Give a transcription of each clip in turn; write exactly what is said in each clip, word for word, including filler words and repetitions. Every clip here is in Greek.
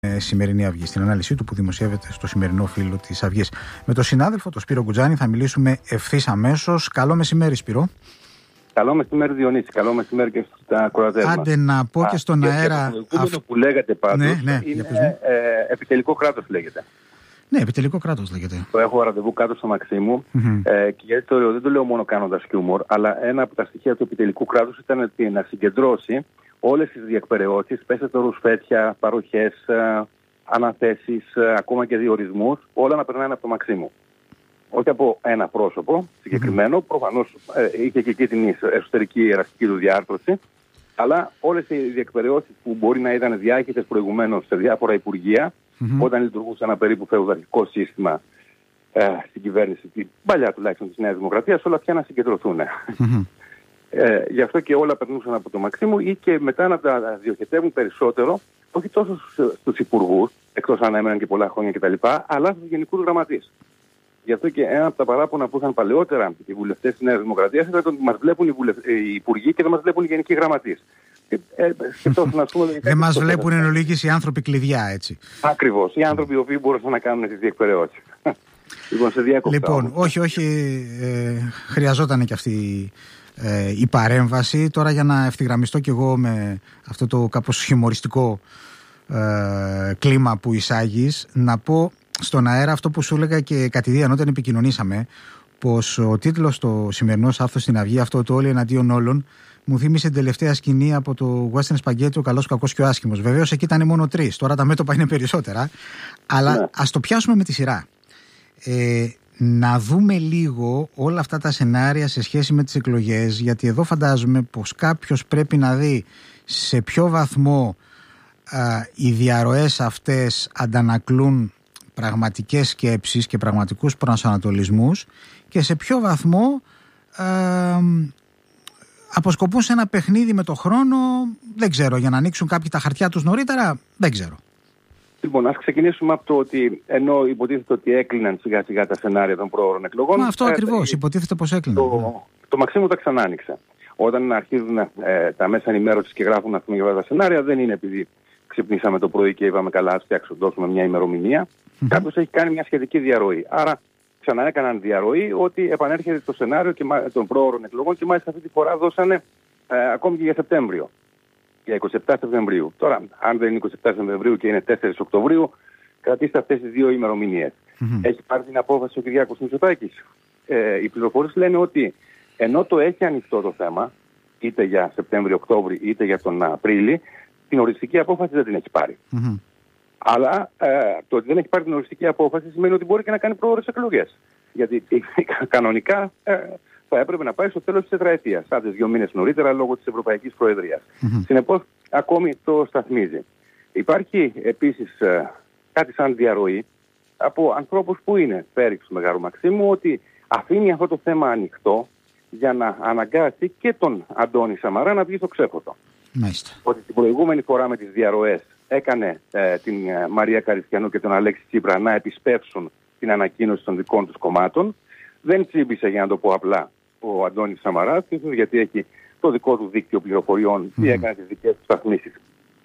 Σημερινή Αυγή, στην ανάλυση του που δημοσιεύεται στο σημερινό φύλλο της Αυγής. Με τον συνάδελφο, τον Σπύρο Γκουτζάνη, θα μιλήσουμε ευθύς αμέσως. Καλό μεσημέρι, Σπύρο. Καλό μεσημέρι, Διονύση. Καλό μεσημέρι και στα ακροατές μας. Άντε να πω και στον Α, αέρα. Και το αυ... που λέγατε πάντως, ναι, ναι, είναι ε, επιτελικό κράτος λέγεται. Ναι, επιτελικό κράτος λέγεται. Το έχω ραντεβού κάτω στο Μαξίμου mm-hmm. ε, και γιατί το λέω, δεν το λέω μόνο κάνοντας χιούμορ, αλλά ένα από τα στοιχεία του επιτελικού κράτους ήταν να συγκεντρώσει όλες τις διεκπεραιώσεις, πέστε ρουσφέτια, παροχές, ε, αναθέσεις, ε, ακόμα και διορισμούς, όλα να περνάνε από το Μαξίμου. Όχι από ένα πρόσωπο συγκεκριμένο, mm-hmm. προφανώς ε, είχε και εκεί την εσωτερική ιεραρχική του διάρθρωση, αλλά όλες οι διεκπεραιώσεις που μπορεί να ήταν διάχυτες προηγουμένως σε διάφορα υπουργεία, mm-hmm. όταν λειτουργούσε ένα περίπου φεουδαρχικό σύστημα ε, στην κυβέρνηση, την παλιά τουλάχιστον της Νέας Δημοκρατίας, όλα πια να συγκεντρωθούν. Mm-hmm. Ε, γι' αυτό και όλα περνούσαν από το Μαξίμου ή και μετά να τα διοχετεύουν περισσότερο, όχι τόσο στους υπουργούς, εκτός αν έμεναν και πολλά χρόνια κτλ., αλλά στους γενικούς γραμματείς. Γι' αυτό και ένα από τα παράπονα που είχαν παλαιότερα οι βουλευτές της Νέας Δημοκρατίας ήταν ότι μας βλέπουν οι, βουλευ... οι υπουργοί και δεν μας βλέπουν οι γενικοί γραμματείς. Ε, ε, δεν μας βλέπουν εν ολίγης οι άνθρωποι κλειδιά, έτσι. Ακριβώς. Οι άνθρωποι οι οποίοι μπορούσαν να κάνουν τις διεκπεραιώσεις. Λοιπόν, σε διάκοπτα. Λοιπόν, όχι, όχι. Ε, χρειαζόταν και αυτή ε, η παρέμβαση. Τώρα για να ευθυγραμμιστώ κι εγώ με αυτό το κάπως χιουμοριστικό ε, κλίμα που εισάγεις, να πω στον αέρα αυτό που σου έλεγα και κατηδίαν όταν επικοινωνήσαμε, πως ο τίτλος στο σημερινό άρθρο στην Αυγή, αυτό το «Όλοι εναντίον όλων», μου θύμισε την τελευταία σκηνή από το Western Spaghetti, ο καλός, ο κακός και ο άσχημος. Βεβαίως εκεί ήταν μόνο τρεις, τώρα τα μέτωπα είναι περισσότερα, αλλά ναι. Ας το πιάσουμε με τη σειρά. Ε, να δούμε λίγο όλα αυτά τα σενάρια σε σχέση με τις εκλογές, γιατί εδώ φαντάζομαι πως κάποιος πρέπει να δει σε ποιο βαθμό α, οι διαρροές αυτές αντανακλούν πραγματικές σκέψεις και πραγματικούς προσανατολισμούς και σε ποιο βαθμό ε, αποσκοπούν σε ένα παιχνίδι με το χρόνο, δεν ξέρω, για να ανοίξουν κάποιοι τα χαρτιά τους νωρίτερα, δεν ξέρω. Λοιπόν, ας ξεκινήσουμε από το ότι ενώ υποτίθεται ότι έκλειναν σιγά σιγά τα σενάρια των προώρων εκλογών. Μα αυτό ε, ακριβώς, ε, υποτίθεται πως έκλειναν. Το, ναι. το Μαξίμου τα ξανά άνοιξε. Όταν αρχίζουν ε, τα μέσα ενημέρωσης και γράφουν ας πούμε, για τα σενάρια, δεν είναι επειδή ξυπνήσαμε το πρωί και είπαμε καλά, ας φτιάξουμε, δώσουμε μια ημερομηνία. Mm-hmm. Κάποιος έχει κάνει μια σχετική διαρροή. Άρα ξανά έκαναν διαρροή ότι επανέρχεται το σενάριο και, των προώρων εκλογών και μάλιστα αυτή τη φορά δώσανε ε, ακόμη και για Σεπτέμβριο. Για εικοστή εβδόμη Σεπτεμβρίου. Τώρα, αν δεν είναι εικοστή εβδόμη Σεπτεμβρίου και είναι τέσσερις Οκτωβρίου, κρατήστε αυτές τις δύο ημερομηνίες. Mm-hmm. Έχει πάρει την απόφαση ο Κυριάκος Μητσοτάκης. Ε, οι πληροφορίες λένε ότι ενώ το έχει ανοιχτό το θέμα, είτε για Σεπτέμβριο-Οκτώβριο είτε για τον Απρίλη, την οριστική απόφαση δεν την έχει πάρει. Mm-hmm. Αλλά ε, το ότι δεν έχει πάρει την οριστική απόφαση σημαίνει ότι μπορεί και να κάνει πρόορες εκλογές. Γιατί κανονικά ε, θα έπρεπε να πάει στο τέλος της τετραετίας, άντε δύο μήνες νωρίτερα λόγω της Ευρωπαϊκής Προεδρίας. Mm-hmm. Συνεπώς, ακόμη το σταθμίζει. Υπάρχει επίσης ε, κάτι σαν διαρροή από ανθρώπους που είναι πέριξ του Μεγάλου Μαξίμου ότι αφήνει αυτό το θέμα ανοιχτό για να αναγκάσει και τον Αντώνη Σαμαρά να βγει στο ξέφωτο. Μάλιστα. Ότι την προηγούμενη φορά με τις διαρροές έκανε ε, την ε, Μαρία Καριστιανού και τον Αλέξη Τσίπρα να επισπεύσουν την ανακοίνωση των δικών τους κομμάτων. Δεν τσίμπησε, για να το πω απλά, ο Αντώνης Σαμαράς, γιατί έχει το δικό του δίκτυο πληροφοριών mm. ή έκανε τις δικές του σταθμίσεις.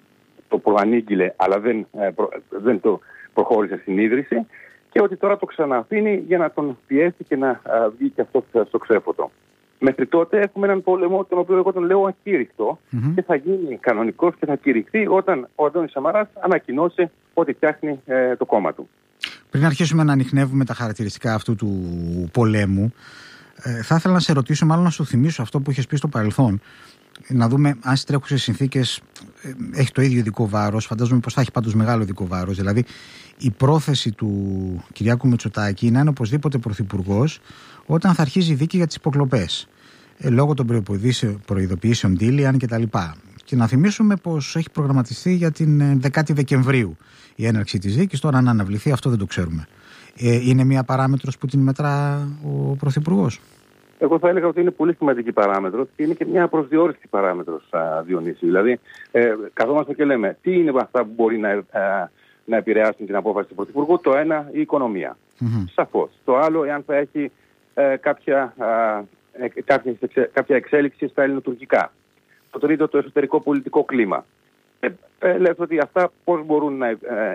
Το προανήγγειλε, αλλά δεν, ε, προ, δεν το προχώρησε στην ίδρυση και ότι τώρα το ξανααφήνει για να τον πιέσει και να α, βγει και αυτό στο ξέφωτο. Μέχρι τότε έχουμε έναν πόλεμο, τον οποίο εγώ τον λέω ακήρυκτο mm-hmm. και θα γίνει κανονικός και θα κηρυχθεί όταν ο Αντώνης Σαμαράς ανακοινώσει ότι φτιάχνει ε, το κόμμα του. Πριν αρχίσουμε να ανιχνεύουμε τα χαρακτηριστικά αυτού του πολέμου, ε, θα ήθελα να σε ρωτήσω, μάλλον να σου θυμίσω αυτό που είχες πει στο παρελθόν. Να δούμε αν στις τρέχουσες συνθήκες ε, έχει το ίδιο ειδικό βάρος. Φαντάζομαι πως θα έχει πάντως μεγάλο ειδικό βάρος. Δηλαδή, η πρόθεση του Κυριάκου Μητσοτάκη είναι να είναι οπωσδήποτε πρωθυπουργός όταν θα αρχίζει η δίκη για τις υποκλοπές. Ε, λόγω των προειδοποιήσεων Ντίλιαν κτλ. Και να θυμίσουμε πως έχει προγραμματιστεί για την δέκατη Δεκεμβρίου η έναρξη της δίκης. Τώρα, αν αναβληθεί, αυτό δεν το ξέρουμε. Ε, είναι μια παράμετρος που την μετρά ο πρωθυπουργός. Εγώ θα έλεγα ότι είναι πολύ σημαντική παράμετρος και είναι και μια προσδιοριστική παράμετρος, Διονύση. Δηλαδή, ε, καθόμαστε και λέμε τι είναι αυτά που μπορεί να, ε, να επηρεάσουν την απόφαση του πρωθυπουργού. Το ένα, η οικονομία. Mm-hmm. Σαφώς. Το άλλο, εάν θα έχει ε, κάποια, ε, κάποια, κάποια εξέλιξη στα ελληνοτουρκικά. Το τρίτο, το εσωτερικό πολιτικό κλίμα. Ε, ε, λες ότι αυτά πώς μπορούν να ε,